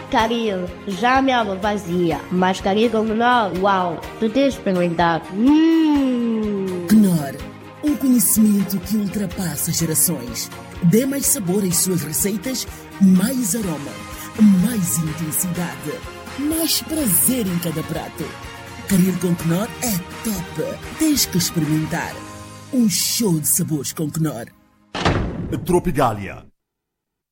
Caril, já me amo vazia, mas Caril com Knorr, uau, tu tens de experimentar. Knorr, um conhecimento que ultrapassa gerações. Dê mais sabor às suas receitas, mais aroma, mais intensidade, mais prazer em cada prato. Caril com Knorr é top. Tens que experimentar. Um show de sabores com Knorr. Tropigália.